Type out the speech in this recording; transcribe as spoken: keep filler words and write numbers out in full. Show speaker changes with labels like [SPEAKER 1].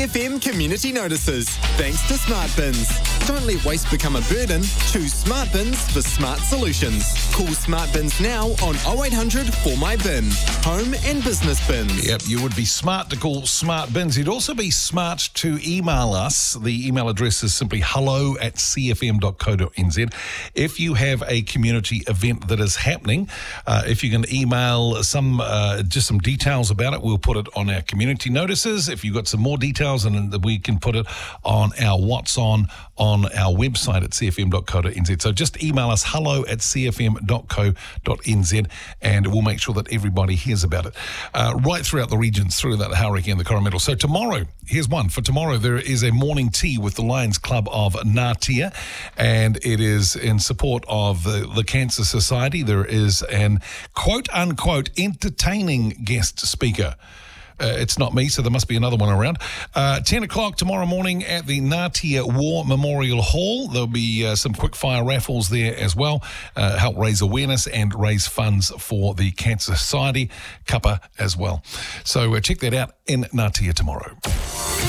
[SPEAKER 1] C F M community notices. Thanks to Smart Bins. Don't let waste become a burden. Choose Smart Bins for smart solutions. Call Smart Bins now on oh eight hundred four my bin. Home and business bins.
[SPEAKER 2] Yep, you would be smart to call Smart Bins. You'd also be smart to email us. The email address is simply hello at c f m dot co dot n z. If you have a community event that is happening, uh, if you can email some uh, just some details about it, we'll put it on our community notices. If you've got some more details, and we can put it on our What's On on our website at c f m dot co dot n z. So just email us hello at c f m dot co dot n z and we'll make sure that everybody hears about it. Uh, right throughout the regions, through that Hauraki and the Coromandel. So tomorrow, here's one. For tomorrow, there is a morning tea with the Lions Club of Ngatea, and it is in support of the, the Cancer Society. There is an quote-unquote entertaining guest speaker. Uh, it's not me, so there must be another one around. Uh, ten o'clock tomorrow morning at the Ngatea War Memorial Hall. There'll be uh, some quick-fire raffles there as well. Uh, help raise awareness and raise funds for the Cancer Society, Kappa as well. So uh, check that out in Ngatea tomorrow.